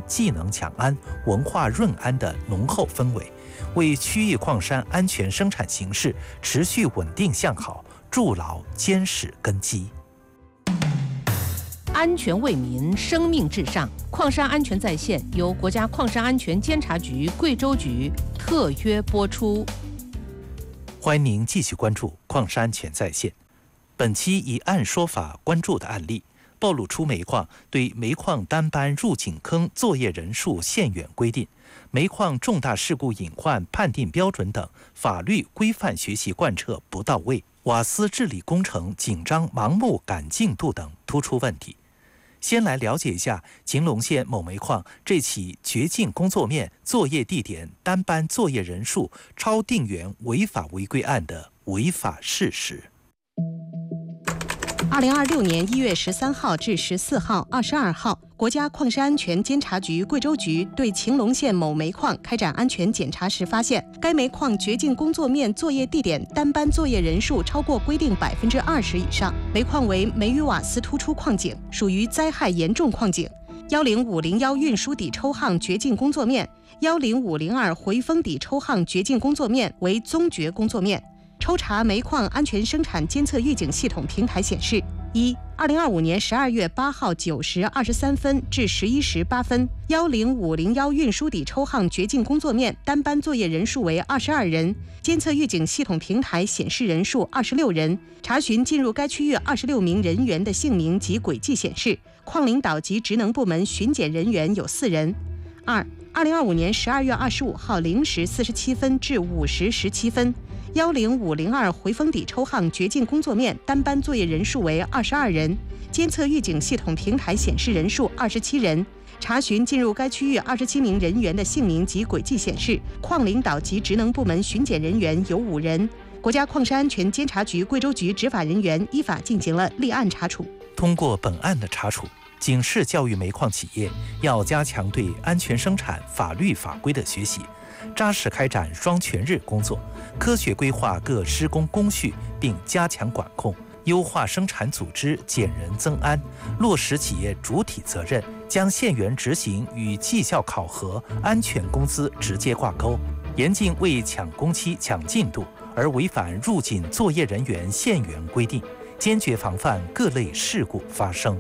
技能抢安、文化润安的浓厚氛围，为区域矿山安全生产形势持续稳定向好筑牢坚实根基。 安全为民，生命至上。矿山安全在线由国家矿山安全监察局贵州局特约播出。 欢迎您继续关注矿山安全在线。本期以按说法关注的案例，暴露出煤矿对煤矿单班入井坑作业人数限员规定、煤矿重大事故隐患判定标准等法律规范学习贯彻不到位，瓦斯治理工程紧张盲目赶进度等突出问题。先来了解一下秦陇县某煤矿这起掘进工作面、作业地点、单班作业人数超定员违法违规案的违法事实。 2026年1月13号至14号、22号，国家矿山安全监察局贵州局对秦陇县某煤矿开展安全检查时发现，该煤矿掘进工作面、作业地点、单班作业人数超过规定20%以上。煤矿为煤与瓦斯突出矿井，属于灾害严重矿井。10501运输底抽焊掘进工作面、10502回封底抽焊掘进工作面为综掘工作面。抽查煤矿安全生产监测预警系统平台显示：2025年12月8号9时23分至11时8分，10501运输底抽焊掘进工作面单班作业人数为22人，监测预警系统平台显示人数26人。查询进入该区域26名人员的姓名及轨迹显示，矿领导及职能部门巡检人员有4人。2025年12月25号0时47分至5时17分。10502回封底抽焊掘进工作面单班作业人数为22人，监测预警系统平台显示人数27人。查询进入该区域27名人员的姓名及轨迹显示，矿领导及职能部门巡检人员有5人。国家矿山安全监察局贵州局执法人员依法进行了立案查处。 通过本案的查处，警示教育煤矿企业要加强对安全生产法律法规的学习，扎实开展双全日工作，科学规划各施工工序，并加强管控，优化生产组织，减人增安，落实企业主体责任，将限员执行与绩效考核、安全工资直接挂钩，严禁为抢工期、抢进度而违反入井作业人员限员规定，坚决防范各类事故发生。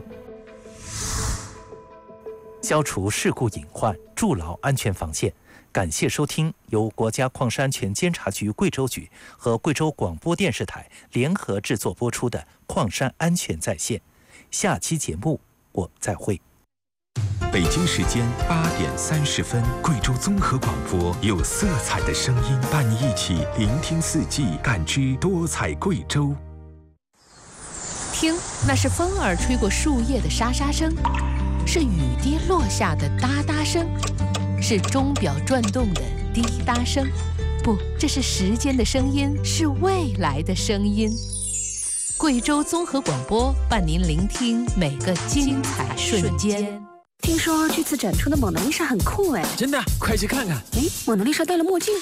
消除事故隐患，筑牢安全防线。感谢收听由国家矿山安全监察局贵州局和贵州广播电视台联合制作播出的《矿山安全在线》。下期节目我们再会。 北京时间8点30分，贵州综合广播有色彩的声音，伴你一起聆听四季，感知多彩贵州。 听，那是风儿吹过树叶的沙沙声，是雨滴落下的哒哒声，是钟表转动的滴答声。不，这是时间的声音，是未来的声音。贵州综合广播伴您聆听每个精彩瞬间。 听说这次展出的蒙娜丽莎很酷哎！ 真的，快去看看。 蒙娜丽莎戴了墨镜。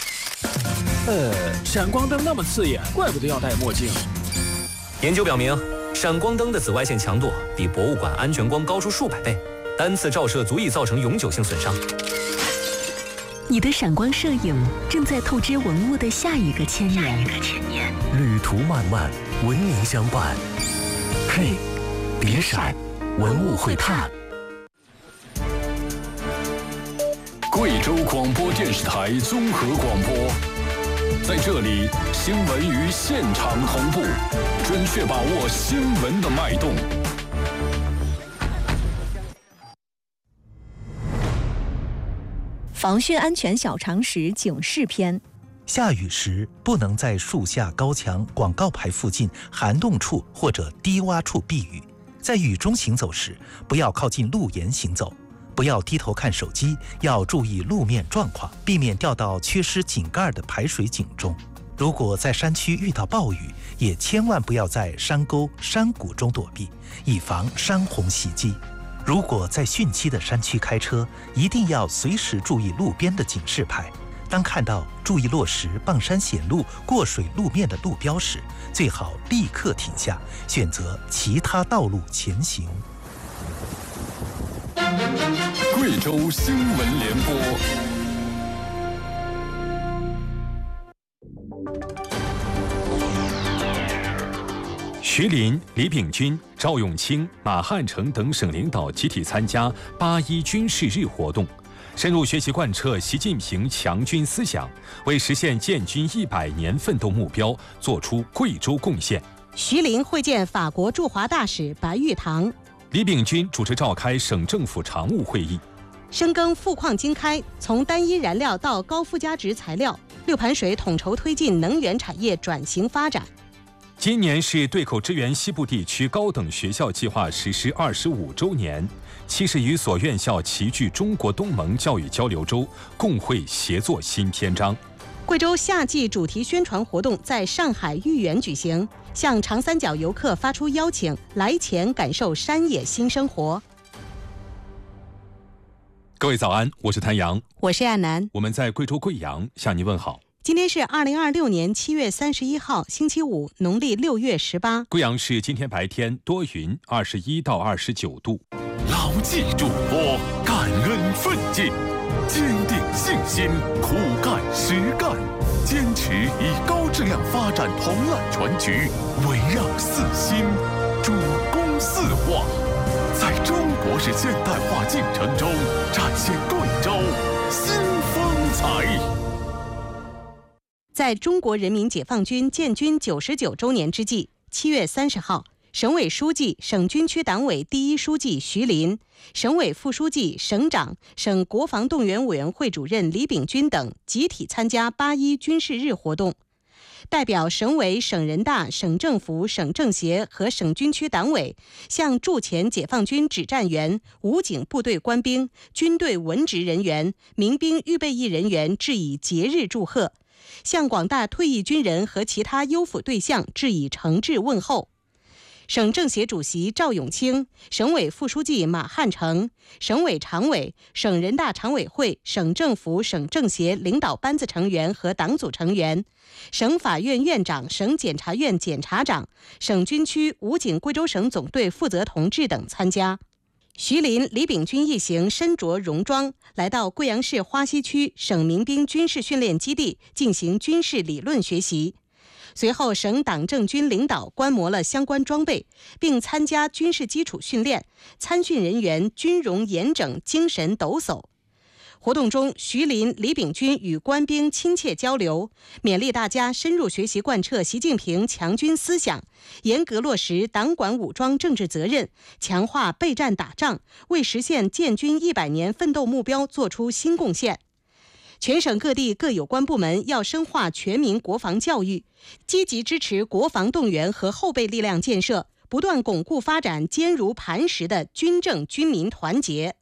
闪光灯那么刺眼，怪不得要戴墨镜。 研究表明，闪光灯的紫外线强度比博物馆安全光高出数百倍，单次照射足以造成永久性损伤。 你的闪光摄影正在透支文物的下一个千年。 旅途漫漫，文明相伴。嘿，别闪，文物会探。 贵州广播电视台综合广播，在这里，新闻与现场同步，准确把握新闻的脉动。 防汛安全小常识警示篇： 下雨时不能在树下、高墙、广告牌附近、涵洞处或者低洼处避雨。在雨中行走时，不要靠近路沿行走。不要低头看手机，要注意路面状况，避免掉到缺失井盖的排水井中。如果在山区遇到暴雨，也千万不要在山沟、山谷中躲避，以防山洪袭击。如果在汛期的山区开车，一定要随时注意路边的警示牌。当看到注意落石、傍山险路、过水路面的路标时，最好立刻停下，选择其他道路前行。 贵州新闻联播。 徐林、李秉钧、赵永清、马汉成等省领导集体参加8·1军事日活动，深入学习贯彻习近平强军思想，为实现建军100年奋斗目标作出贵州贡献。 徐林会见法国驻华大使白玉堂， 李秉钧主持召开省政府常务会议。 深耕富矿经开，从单一燃料到高附加值材料，六盘水统筹推进能源产业转型发展。 今年是对口支援西部地区高等学校计划实施25周年，70余所院校齐聚中国东盟教育交流周，共绘协作新篇章。 贵州夏季主题宣传活动在上海豫园举行，向长三角游客发出邀请，来前感受山野新生活。 各位早安，我是谭阳， 我是亚楠， 我们在贵州贵阳向您问好。 今天是2026年7月31号，星期五，农历6月18。 贵阳市今天白天多云，21到29度。 牢记嘱托，感恩奋进，坚定信心，苦干实干，坚持以高质量发展统揽全局，围绕4新，主攻4化，在中国式现代化进程中展现贵州新风采。 在中国人民解放军建军99周年之际，7月30号，省委书记、省军区党委第一书记徐林，省委副书记、省长、省国防动员委员会主任李秉钧等集体参加8·1军事日活动。代表省委、省人大、省政府、省政协和省军区党委向驻前解放军指战员、武警部队官兵、军队文职人员、民兵预备役人员致以节日祝贺，向广大退役军人和其他优抚对象致以诚挚问候。省政协主席赵永清、省委副书记马汉成、省委常委、省人大常委会、省政府、省政协领导班子成员和党组成员，省法院院长、省检察院检察长、省军区武警贵州省总队负责同志等参加。徐林、李秉钧一行身着戎装，来到贵阳市花溪区省民兵军事训练基地进行军事理论学习。随后，省党政军领导观摩了相关装备，并参加军事基础训练，参训人员军容严整，精神抖擞。活动中，徐林、李秉钧与官兵亲切交流，勉励大家深入学习贯彻习近平强军思想，严格落实党管武装政治责任，强化备战打仗，为实现建军100年奋斗目标作出新贡献。全省各地各有关部门要深化全民国防教育，积极支持国防动员和后备力量建设，不断巩固发展坚如磐石的军政军民团结。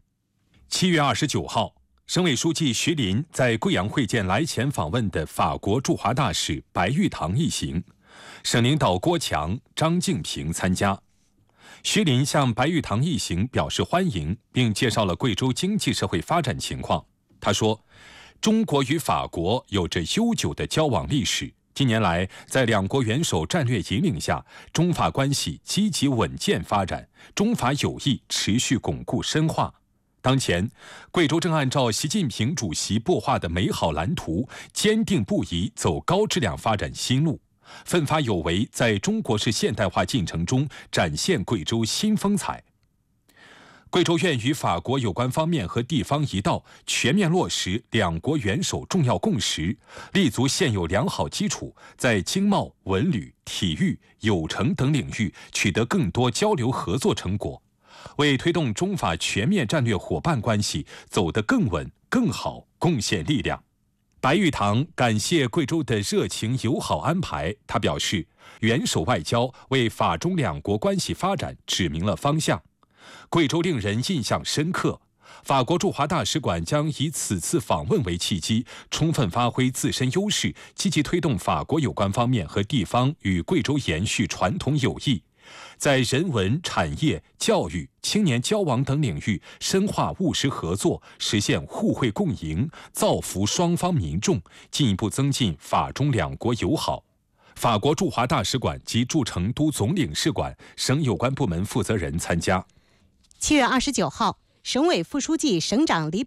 7月29号，省委书记徐林在贵阳会见来前访问的法国驻华大使白玉堂一行，省领导郭强、张敬平参加。徐林向白玉堂一行表示欢迎，并介绍了贵州经济社会发展情况。他说，中国与法国有着悠久的交往历史，近年来在两国元首战略引领下，中法关系积极稳健发展，中法友谊持续巩固深化。当前，贵州正按照习近平主席擘画的美好蓝图，坚定不移走高质量发展新路，奋发有为，在中国式现代化进程中展现贵州新风采。贵州愿与法国有关方面和地方一道，全面落实两国元首重要共识，立足现有良好基础，在经贸、文旅、体育、有成等领域取得更多交流合作成果，为推动中法全面战略伙伴关系走得更稳、更好贡献力量。白玉堂感谢贵州的热情友好安排，他表示，元首外交为法中两国关系发展指明了方向。贵州令人印象深刻，法国驻华大使馆将以此次访问为契机，充分发挥自身优势，积极推动法国有关方面和地方与贵州延续传统友谊，在人文、产业、教育、青年交往等领域深化务实合作，实现互惠共赢，造福双方民众，进一步增进法中两国友好。法国驻华大使馆及驻成都总领事馆省有关部门负责人参加。 7月29号， 省委副书记、省长李